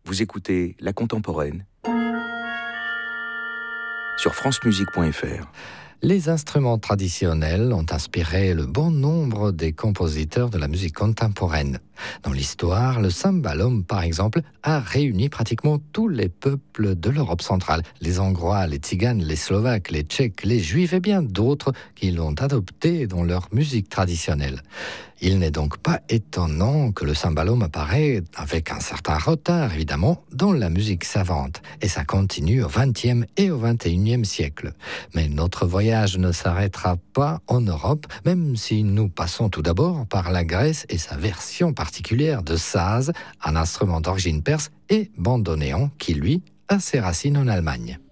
Vous écoutez La Contemporaine sur francemusique.fr. Les instruments traditionnels ont inspiré le bon nombre des compositeurs de la musique contemporaine. Dans l'histoire, le cymbalum, par exemple, a réuni pratiquement tous les peuples de l'Europe centrale. Les Hongrois, les Tziganes, les Slovaques, les Tchèques, les Juifs et bien d'autres qui l'ont adopté dans leur musique traditionnelle. Il n'est donc pas étonnant que le cymbalum apparaît, avec un certain retard évidemment, dans la musique savante. Et ça continue au XXe et au XXIe siècle. Mais notre voyage ne s'arrêtera pas en Europe, même si nous passons tout d'abord par la Grèce et sa version particulière de saz, un instrument d'origine perse, et bandoneon qui, lui, a ses racines en Allemagne.